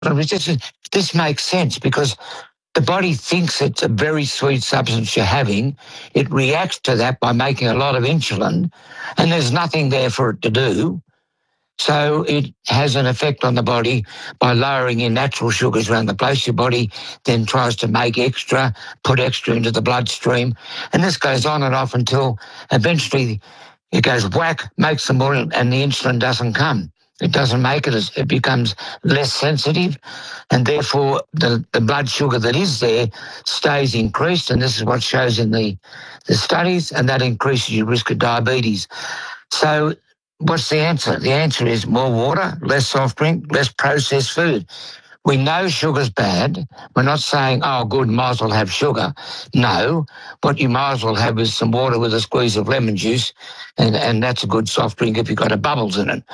This makes sense because the body thinks it's a very sweet substance you're having. It reacts to that by making a lot of insulin, and there's nothing there for it to do. So it has an effect on the body by lowering your natural sugars around the place. Your body then tries to make extra, put extra into the bloodstream. And this goes on and off until eventually it goes whack, makes some more, and the insulin doesn't come. It doesn't make it, it becomes less sensitive, and therefore the blood sugar that is there stays increased, and this is what shows in the studies, and that increases your risk of diabetes. So what's the answer? The answer is more water, less soft drink, less processed food. We know sugar's bad. We're not saying, oh, good, might as well have sugar. No, what you might as well have is some water with a squeeze of lemon juice, and that's a good soft drink if you've got a bubbles in it.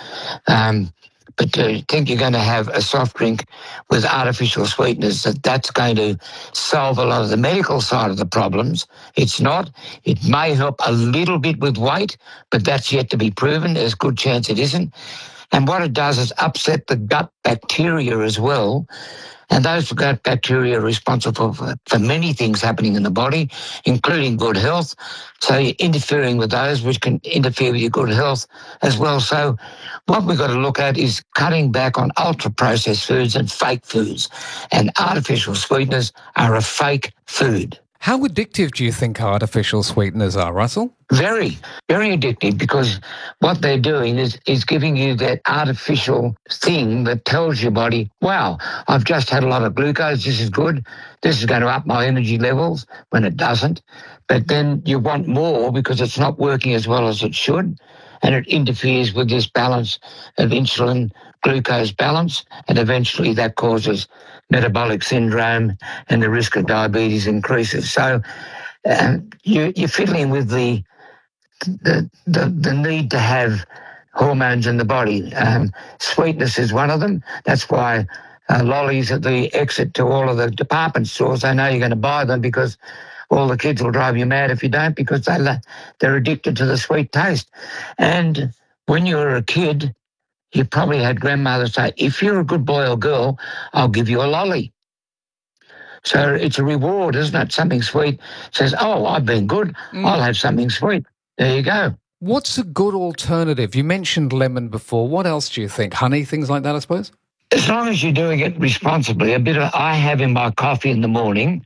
But to think you're going to have a soft drink with artificial sweeteners, that's going to solve a lot of the medical side of the problems. It's not. It may help a little bit with weight, but that's yet to be proven. There's a good chance it isn't. And what it does is upset the gut bacteria as well. And those gut bacteria are responsible for many things happening in the body, including good health. So you're interfering with those, which can interfere with your good health as well. So what we've got to look at is cutting back on ultra-processed foods and fake foods. And artificial sweeteners are a fake food. How addictive do you think artificial sweeteners are, Russell? Very, very addictive, because what they're doing is giving you that artificial thing that tells your body, wow, I've just had a lot of glucose, this is good, this is going to up my energy levels, when it doesn't. But then you want more because it's not working as well as it should, and it interferes with this balance of insulin glucose balance, and eventually that causes metabolic syndrome and the risk of diabetes increases. So you're fiddling with the need to have hormones in the body. Sweetness is one of them. That's why lollies at the exit to all of the department stores, they know you're going to buy them because all the kids will drive you mad if you don't, because they're addicted to the sweet taste. And when you were a kid, you probably had grandmother say, if you're a good boy or girl, I'll give you a lolly. So it's a reward, isn't it? Something sweet says, oh, I've been good, I'll have something sweet. There you go. What's a good alternative? You mentioned lemon before. What else do you think? Honey, things like that, I suppose? As long as you're doing it responsibly. I have in my coffee in the morning.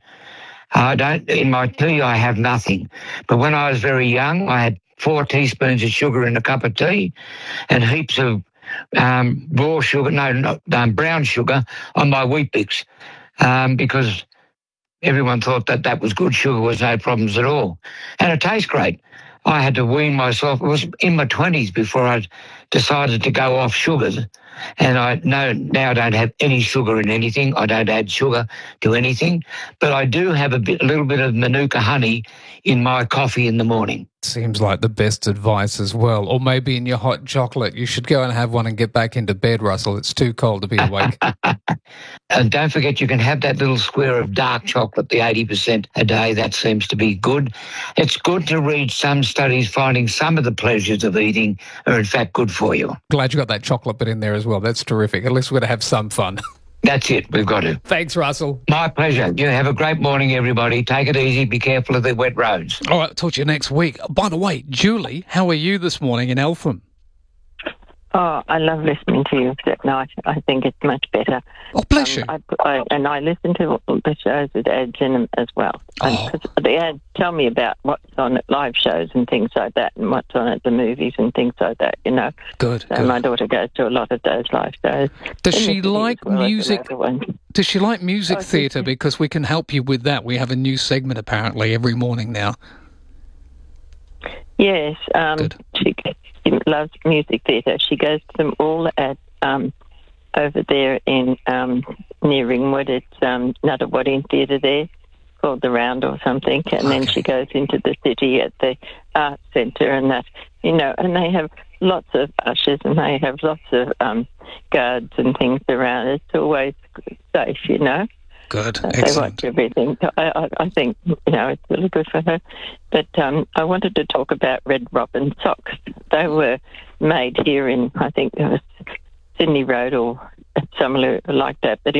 In my tea, I have nothing. But when I was very young, I had 4 teaspoons of sugar in a cup of tea and heaps of raw sugar, brown sugar on my Weet-Bix, because everyone thought that was good. Sugar was no problems at all. And it tastes great. I had to wean myself. It was in my 20s before I decided to go off sugars. And I now don't have any sugar in anything. I don't add sugar to anything. But I do have a little bit of Manuka honey in my coffee in the morning. Seems like the best advice as well. Or maybe in your hot chocolate. You should go and have one and get back into bed, Russell. It's too cold to be awake. And don't forget, you can have that little square of dark chocolate, the 80% a day. That seems to be good. It's good to read some studies finding some of the pleasures of eating are in fact good for you. Glad you got that chocolate bit in there as well. That's terrific. At least we're going to have some fun. That's it. We've got to. Thanks, Russell. My pleasure. You have a great morning, everybody. Take it easy. Be careful of the wet roads. All right, talk to you next week. By the way, Julie, how are you this morning in Eltham? Oh, I love listening to you, except now I think it's much better. Oh, bless you. I listen to all the shows with ads in them as well. Because the ads tell me about what's on at live shows and things like that, and what's on at the movies and things like that, you know. Good. My daughter goes to a lot of those live shows. Does she like music? Does she like music theatre? Because we can help you with that. We have a new segment apparently every morning now. Yes. She loves music theatre. She goes to them all at over there in near Ringwood. It's Nuttawading Theatre there, called the Round or something. And then she goes into the city at the Arts Centre and that, you know. And they have lots of ushers and they have lots of guards and things around. It's always safe, you know. Good, excellent. They watch everything. I think, you know, it's really good for her. But I wanted to talk about Red Robin socks. They were made here in, I think it was Sydney Road or somewhere like that. But